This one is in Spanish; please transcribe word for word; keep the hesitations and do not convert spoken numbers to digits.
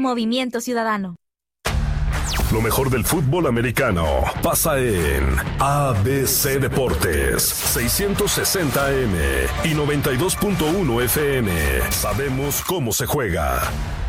Movimiento Ciudadano. Lo mejor del fútbol americano pasa en A B C Deportes, seiscientos sesenta A M y noventa y dos punto uno F M. Sabemos cómo se juega.